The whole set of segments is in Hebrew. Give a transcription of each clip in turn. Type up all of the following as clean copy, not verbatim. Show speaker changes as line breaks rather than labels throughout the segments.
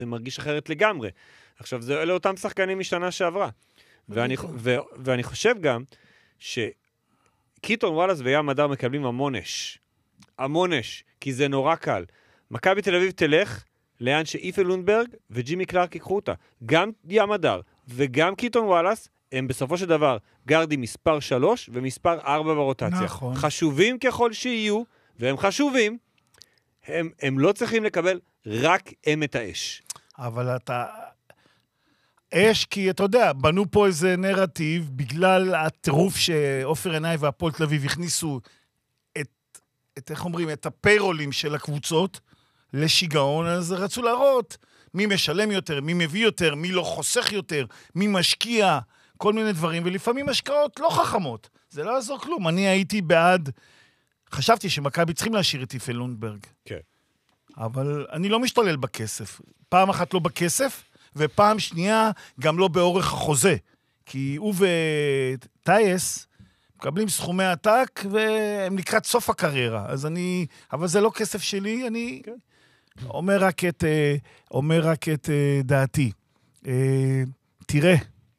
זה מרגיש אחרת לגמרי. עכשיו, אלה אותם שחקנים משנה שעברה. ואני חושב גם שקיטון וואלאס וים הדר מקבלים המונש, כי זה נורא קל. מכבי תל אביב תלך לאן שאיפה לונדברג וג'ימי קלארק ייקחו אותה. גם ים הדר וגם קיטון וואלאס הם בסופו של דבר גרדים מספר 3 ומספר 4 ברוטציה.
נכון.
חשובים ככל שיהיו, והם חשובים, הם לא צריכים לקבל רק הם את האש.
אבל אתה... אש, כי אתה יודע, בנו פה איזה נרטיב, בגלל הטירוף שאופר עיניי והפועל תל אביב הכניסו איך אומרים, את הפיירולים של הקבוצות לשיגעון, אז רצו להראות מי משלם יותר, מי מביא יותר, מי לא חוסך יותר, מי משקיע, כל מיני דברים, ולפעמים השקעות לא חכמות. זה לא יעזור כלום. אני הייתי בעד, חשבתי שמכבי צריכים להשאיר את איפה לונדברג.
כן.
אבל אני לא משתולל בכסף. פעם אחת לא בכסף, ופעם שנייה גם לא באורך החוזה. כי הוא וטייס מקבלים סכומי עתק, והם לקראת סוף הקריירה. אז אבל זה לא כסף שלי, אני אומר רק את דעתי. תראה,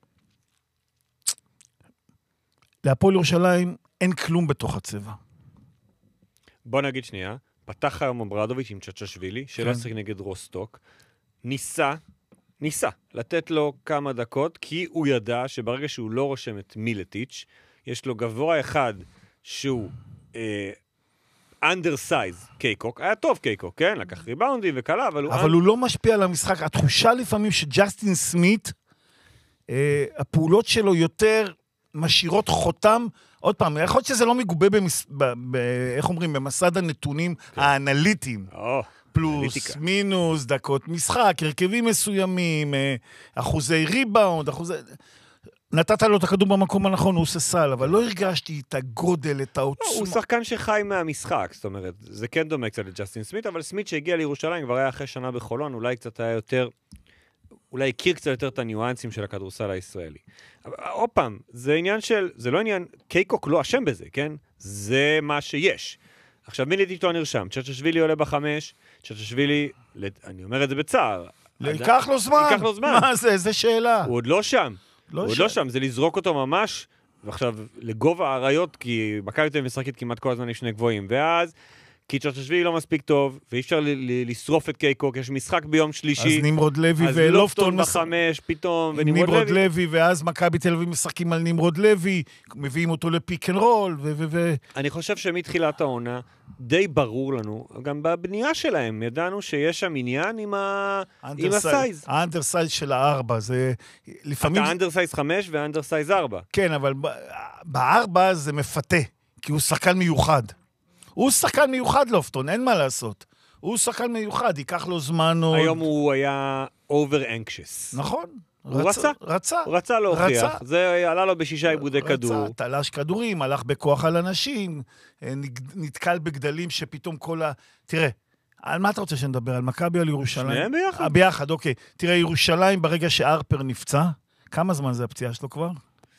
להפועל ירושלים אין כלום בתוך הצבע.
בוא נגיד שנייה, פתח היום אברדוביץ' עם צ'צ'שווילי, שלא שחק נגד רוסטוק, ניסה לתת לו כמה דקות, כי הוא ידע שברגע שהוא לא רושם את מילטיץ', יש לו גבוה אחד שהוא אנדרסייז קייקוק, היה טוב קייקוק, כן? לקח ריבאונדים וקלה, אבל
הוא לא משפיע על המשחק. התחושה לפעמים שג'סטין סמית, הפעולות שלו יותר משאירות חותם, עוד פעם, יכול להיות שזה לא מגובה איך אומרים, במסד הנתונים האנליטיים. פלוס, מינוס, דקות משחק, הרכבים מסוימים, אחוזי ריבאונד, נתת לו את הכדור במקום הנכון, הוא עושה סל, אבל לא הרגשתי את הגודל, את העוצמה.
הוא שחקן שחי מהמשחק, זאת אומרת, זה כן דומה קצת לג'סטין סמית, אבל סמית שהגיע לירושלים כבר היה אחרי שנה בחולון, אולי קצת היה יותר, אולי הכיר קצת יותר את הניואנסים של הכדורסל הישראלי. עוד פעם, זה עניין זה לא עניין, קייקוק לא אשם בזה, כן? זה מה שיש. עכשיו, מילטיץ' לא נרשם, צ'צ'שווילי עולה ב5, צ'צ'שווילי, אני אומר את זה בצער.
ייקח לו זמן. מה זה? איזה שאלה.
הוא עוד לא שם. הוא עוד לא שם, זה לזרוק אותו ממש, ועכשיו לגובה האריות, כי מכבי תל אביב משחקת כמעט כל הזמן עם שני גבוהים, ואז, כי צ'צ'שווילי לא מספיק טוב, ואי אפשר לשרוף את קייקוק, יש משחק ביום שלישי,
אז נמרוד לוי
ולופטון, אז לופטון בחמש, פתאום,
ונמרוד לוי, ואז מכבי תל אביב משחקים על נמרוד לוי, מביאים אותו לפיק אנד רול,
אני חושב שמתחילת העונה, די ברור לנו, גם בבנייה שלהם, ידענו שיש שם עניין עם הסייז.
האנדרסייז של 4, זה לפעמים...
אתה אנדרסייז 5 ואנדרסייז 4.
כן, אבל ב4 זה מפתה, כי הוא שחקן מיוחד. הוא שחקן מיוחד, לופטון, אין מה לעשות. הוא שחקן מיוחד, ייקח לו זמן עוד...
היום הוא היה over anxious.
נכון.
הוא רצה להוכיח. זה עלה לו ב6 עיבודי כדור.
תלש כדורים, הלך בכוח על אנשים, נתקל בגדלים שפתאום כל תראה, על מה אתה רוצה שנדבר? על מכבי או על ירושלים?
שניהם ביחד.
ביחד, אוקיי. תראה, ירושלים ברגע שארפר נפצע, כמה זמן זה הפציעה שלו כבר?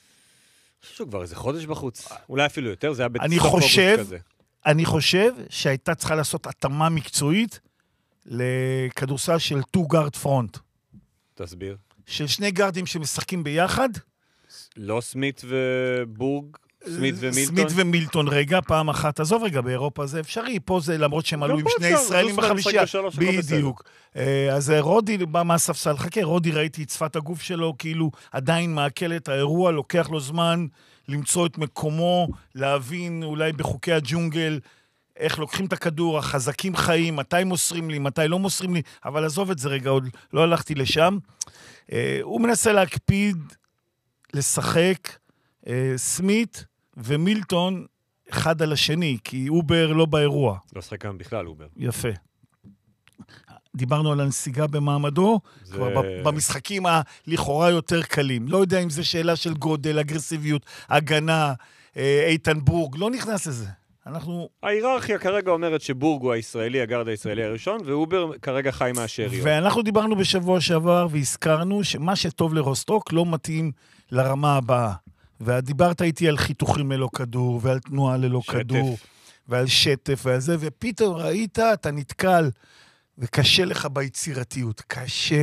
שהוא כבר איזה חודש בחוץ. אולי אפילו יותר, זה היה בסוף אוגוסט כזה.
אני חושב שהייתה צריכה לעשות התאמה מקצועית לכדורסל של 2 guard front.
תסביר.
של 2 גארדים שמשחקים ביחד.
לא סמית ובורג, סמית ומילטון.
סמית ומילטון, רגע, פעם אחת. עזוב רגע, באירופה זה אפשרי. פה זה למרות שהם עלו עם 2 ישראלים בחמישייה. בדיוק. אז רודי בא מהספסל. חכה, רודי ראיתי את שפת הגוף שלו, כאילו עדיין מעכל את האירוע, לוקח לו זמן למצוא את מקומו, להבין אולי בחוקי הג'ונגל, איך לוקחים את הכדור, החזקים חיים, מתי מוסרים לי, מתי לא מוסרים לי, אבל עזוב את זה רגע, עוד לא הלכתי לשם. הוא מנסה להקפיד, לשחק, סמית ומילטון אחד על השני, כי אובר לא באירוע.
לא שחק גם בכלל אובר.
יפה. דיברנו על הנסיגה במעמדו, כבר במשחקים הלכאורה יותר קלים. לא יודע אם זה שאלה של גודל, אגרסיביות, הגנה, איתן בורג, לא נכנס לזה.
ההיררכיה כרגע אומרת שבורג הוא הישראלי, הגארד הישראלי הראשון, ואובר כרגע חי מהשאריות.
ואנחנו דיברנו בשבוע שעבר והזכרנו שמה שטוב לרוסטוק לא מתאים לרמה הבאה. ודיברת איתי על חיתוכים ללא כדור, ועל תנועה ללא כדור, ועל שטף ועל זה, ופתאום ראית, אתה נתקל וקשה לך ביצירתיות, קשה